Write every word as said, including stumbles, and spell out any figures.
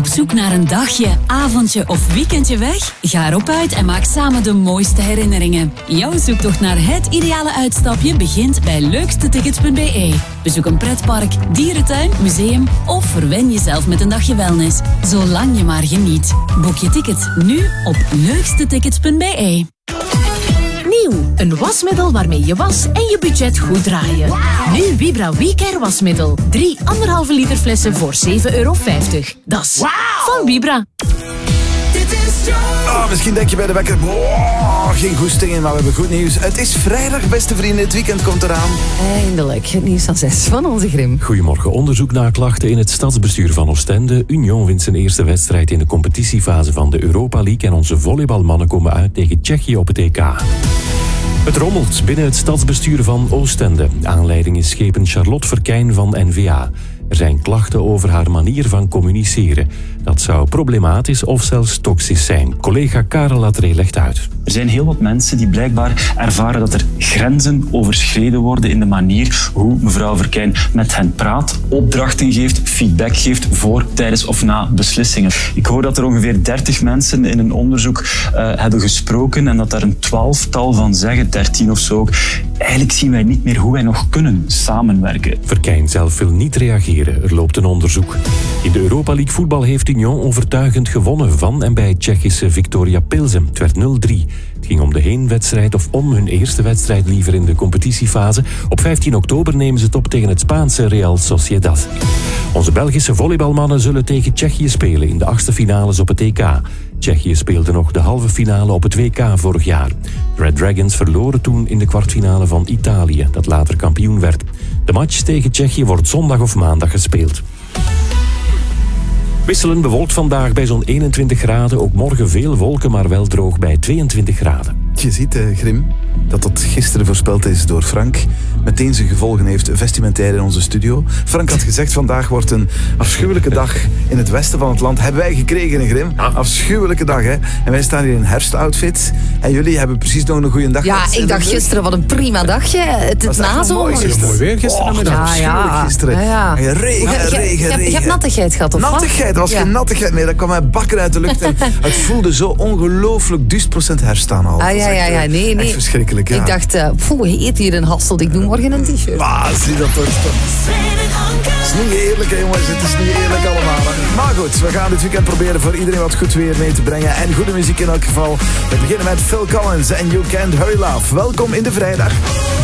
Op zoek naar een dagje, avondje of weekendje weg? Ga erop uit en maak samen de mooiste herinneringen. Jouw zoektocht naar het ideale uitstapje begint bij leukste tickets punt b e. Bezoek een pretpark, dierentuin, museum of verwen jezelf met een dagje wellness. Zolang je maar geniet. Boek je ticket nu op leukste tickets punt b e. Nieuw, een wasmiddel waarmee je was en je budget goed draaien. Wow. Nu Vibra WeCare wasmiddel. Drie anderhalve liter flessen voor zeven euro vijftig. Dat is wow. Van Vibra. Oh, misschien denk je bij de wekker, oh, geen goestingen, maar we hebben goed nieuws. Het is vrijdag, beste vrienden, het weekend komt eraan. Eindelijk, het nieuws van zes van onze Grim. Goedemorgen, onderzoek naar klachten in het stadsbestuur van Oostende. Union wint zijn eerste wedstrijd in de competitiefase van de Europa League en onze volleybalmannen komen uit tegen Tsjechië op het E K. Het rommelt binnen het stadsbestuur van Oostende. Aanleiding is schepen Charlotte Verkijn van N V A. Er zijn klachten over haar manier van communiceren. Dat zou problematisch of zelfs toxisch zijn. Collega Karel Latree legt uit. Er zijn heel wat mensen die blijkbaar ervaren dat er grenzen overschreden worden in de manier hoe mevrouw Verkijn met hen praat, opdrachten geeft, feedback geeft voor, tijdens of na beslissingen. Ik hoor dat er ongeveer dertig mensen in een onderzoek uh, hebben gesproken en dat daar een twaalftal van zeggen, dertien of zo ook. Eigenlijk zien wij niet meer hoe wij nog kunnen samenwerken. Verkijn zelf wil niet reageren. Er loopt een onderzoek. In de Europa League voetbal heeft Union overtuigend gewonnen van en bij Tsjechische Viktoria Pilsen. Het werd nul drie. Het ging om de heenwedstrijd of om hun eerste wedstrijd liever in de competitiefase. Op vijftien oktober nemen ze het op tegen het Spaanse Real Sociedad. Onze Belgische volleybalmannen zullen tegen Tsjechië spelen in de achtste finales op het E K. Tsjechië speelde nog de halve finale op het W K vorig jaar. De Red Dragons verloren toen in de kwartfinale van Italië, dat later kampioen werd. De match tegen Tsjechië wordt zondag of maandag gespeeld. Wisselen bewolkt vandaag bij zo'n eenentwintig graden. Ook morgen veel wolken, maar wel droog bij tweeëntwintig graden. Je ziet, uh, Grim, dat dat gisteren voorspeld is door Frank. Meteen zijn gevolgen heeft vestimentair in onze studio. Frank had gezegd, vandaag wordt een afschuwelijke dag in het westen van het land. Hebben wij gekregen, hè, Grim? Ja. Afschuwelijke dag, hè? En wij staan hier in herfstoutfit. En jullie hebben precies nog een goede dag. Ja, ik dacht gisteren, wat een prima dagje. Het is nazomer. Het is mooi weer gisterenmiddag. Oh, ja, ja. Gisteren. Ja, ja. Regen, je, regen, je, regen. Je hebt nattigheid gehad, of wat? Nattigheid, er was ja. geen nattigheid meer. Dat kwam mij bakken uit de lucht. En het voelde zo ongelooflijk duizend procent herfst aan al. Ah, ja, ja, ja, nee, nee. Echt verschrikkelijk, ja. Ik dacht, uh, poeh, je eet hier een Hasselt. Ik doe morgen een t-shirt. Ah, zie dat toch. Het is niet eerlijk, hè, jongens. Het is niet eerlijk allemaal. Hè. Maar goed, we gaan dit weekend proberen voor iedereen wat goed weer mee te brengen. En goede muziek in elk geval. We beginnen met Phil Collins en You Can't Hurry Love. Welkom in de vrijdag.